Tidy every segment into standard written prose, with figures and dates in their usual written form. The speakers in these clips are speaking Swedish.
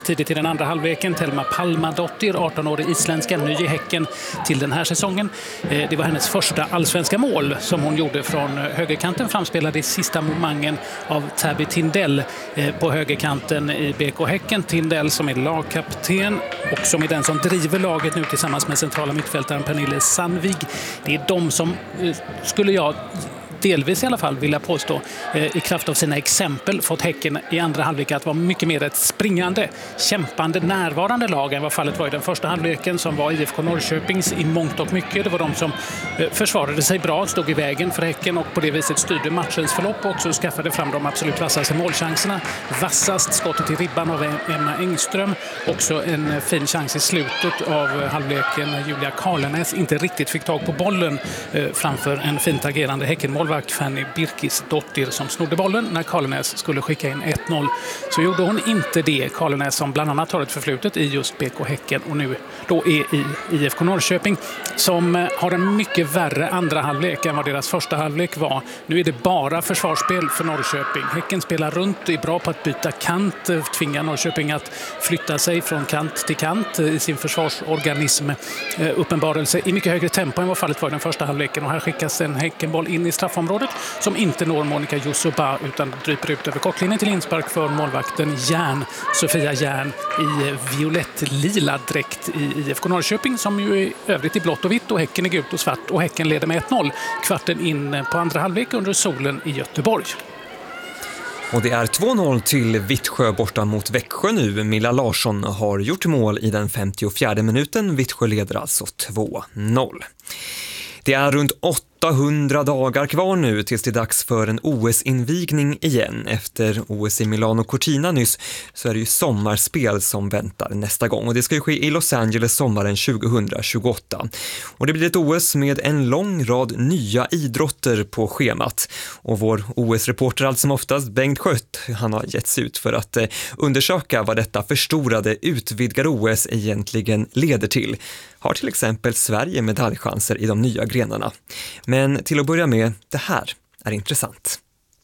Tidigt i den andra halvleken, Telma Palmadottir, 18-årig isländska, ny i Häcken till den här säsongen. Det var hennes första allsvenska mål som hon gjorde från högerkanten, framspelade i sista momangen av Tabby Tindell på högerkanten i BK Häcken. Tindell som är lagkapten och som är den som driver laget nu tillsammans med centrala mittfältaren Pernille Sandvig. Det är de som, skulle jag delvis i alla fall vilja påstå, i kraft av sina exempel fått Häcken i andra halvlek att vara mycket mer ett springande, kämpande, närvarande lag än vad fallet var i den första halvleken som var IFK Norrköpings i mångt och mycket. Det var de som försvarade sig bra, stod i vägen för Häcken och på det viset styrde matchens förlopp och också skaffade fram de absolut vassaste målchanserna. Vassast skottet i ribban av Emma Engström. Också en fin chans i slutet av halvleken när Julia Karlenäs inte riktigt fick tag på bollen framför en fint agerande Häckenmålvakt Fanny Birkisdottir som snodde bollen när Karlenäs skulle skicka in 1-0. Så gjorde hon inte det. Karlenäs som bland annat har ett förflutet i just BK Häcken och nu då är i IFK Norrköping som har en mycket värre andra halvlek än vad deras första halvlek var. Nu är det bara försvarsspel för Norrköping. Häcken spelar runt, är bra på att byta kant, tvingar Norrköping att flytta sig från kant till kant i sin försvarsorganism uppenbarelse i mycket högre tempo än vad fallet var i den första halvleken. Och här skickas en Häckenboll in i straffområdet som inte når Monica Jusuba utan dryper ut över kortlinjen till inspark för målvakten Sofia Järn i violett-lila dräkt i IFK Norrköping som ju är övrigt i blått och vitt och Häcken är gult och svart och Häcken leder med 1-0 kvarten in på andra halvlek under solen i Göteborg. Och det är 2-0 till Vittsjö borta mot Växjö nu. Milla Larsson har gjort mål i den 54:e minuten. Vittsjö leder alltså 2-0. Det är runt 800 dagar kvar nu tills det är dags för en OS-invigning igen. Efter OS i Milano Cortina nyss så är det ju sommarspel som väntar nästa gång. Och det ska ju ske i Los Angeles sommaren 2028. Och det blir ett OS med en lång rad nya idrotter på schemat. Och vår OS-reporter allt som oftast, Bengt Schött, han har getts ut för att undersöka vad detta förstorade utvidgade OS egentligen leder till. Har till exempel Sverige medaljchanser i de nya grenarna. Men till att börja med, det här är intressant.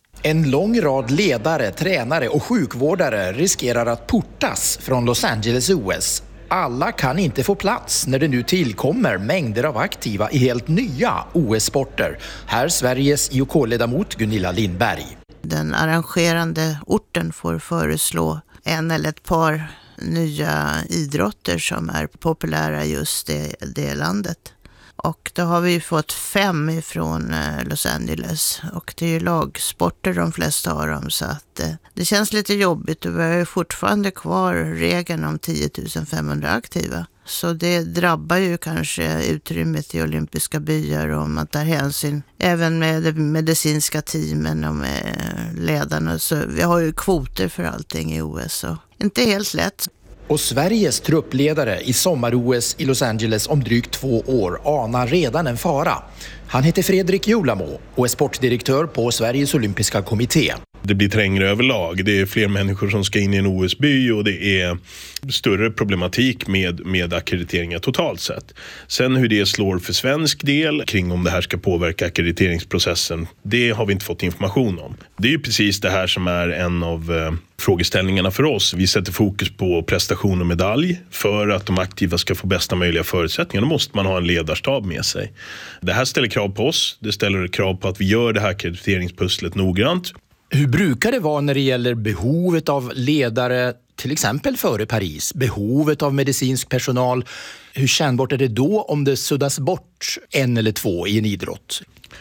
En lång rad ledare, tränare och sjukvårdare riskerar att portas från Los Angeles OS. Alla kan inte få plats när det nu tillkommer mängder av aktiva i helt nya OS-sporter. Här Sveriges IOK-ledamot Gunilla Lindberg. Den arrangerande orten får föreslå en eller ett par nya idrotter som är populära just i det landet. Och då har vi fått 5 ifrån Los Angeles och det är ju lagsporter de flesta har dem så att det känns lite jobbigt och vi har ju fortfarande kvar regeln om 10 500 aktiva. Så det drabbar ju kanske utrymmet i olympiska byar om man tar hänsyn även med de medicinska teamen och med ledarna. Så vi har ju kvoter för allting i OS så inte helt lätt. Och Sveriges truppledare i sommar-OS i Los Angeles om drygt 2 år anar redan en fara. Han heter Fredrik Julamo och är sportdirektör på Sveriges olympiska kommitté. Det blir trängre överlag. Det är fler människor som ska in i en OS-by och det är större problematik med akkrediteringar totalt sett. Sen hur det slår för svensk del kring om det här ska påverka ackrediteringsprocessen, det har vi inte fått information om. Det är ju precis det här som är en av frågeställningarna för oss. Vi sätter fokus på prestation och medalj. För att de aktiva ska få bästa möjliga förutsättningar då måste man ha en ledarstab med sig. Det här ställer krav på oss. Det ställer krav på att vi gör det här ackrediteringspusslet noggrant. Hur brukar det vara när det gäller behovet av ledare, till exempel före Paris, behovet av medicinsk personal? Hur kännbart är det då om det suddas bort 1 eller 2 i en idrott?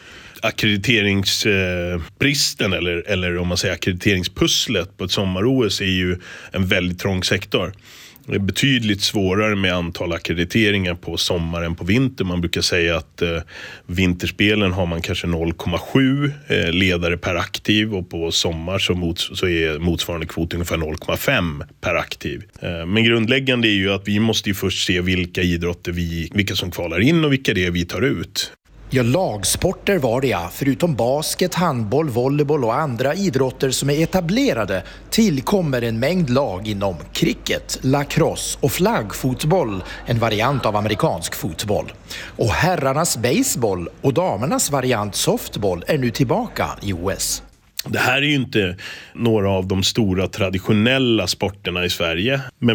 Ackrediteringsbristen eller om man säger ackrediteringspusslet på ett sommar-OS är ju en väldigt trång sektor. Det är betydligt svårare med antal akkrediteringar på sommar än på vinter. Man brukar säga att vinterspelen har man kanske 0,7 ledare per aktiv och på sommar så är motsvarande kvot ungefär 0,5 per aktiv. Men grundläggande är ju att vi måste ju först se vilka idrotter vilka som kvalar in och vilka det är vi tar ut. Ja, lagsporter var det ja. Förutom basket, handboll, volleyboll och andra idrotter som är etablerade tillkommer en mängd lag inom cricket, lacrosse och flaggfotboll, en variant av amerikansk fotboll. Och herrarnas baseball och damernas variant softball är nu tillbaka i OS. Det här är ju inte några av de stora traditionella sporterna i Sverige. Men